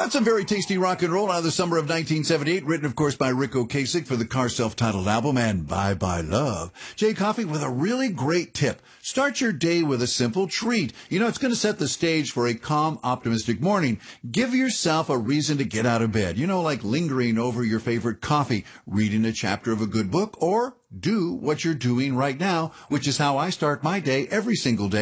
That's some very tasty rock and roll out of the summer of 1978, written, of course, by Rick Ocasek for the Cars self-titled album, and Bye Bye Love. Jay Coffey with a really great tip. Start your day with a simple treat. You know, it's going to set the stage for a calm, optimistic morning. Give yourself a reason to get out of bed. You know, like lingering over your favorite coffee, reading a chapter of a good book, or do what you're doing right now, which is how I start my day every single day.